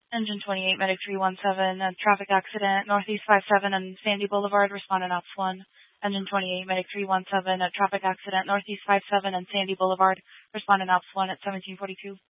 Engine 28, Medic 317, traffic accident, Northeast 57 and Sandy Boulevard, respondent Ops 1. Engine 28, Medic 317, traffic accident, Northeast 57 and Sandy Boulevard, respondent Ops 1 at 1742.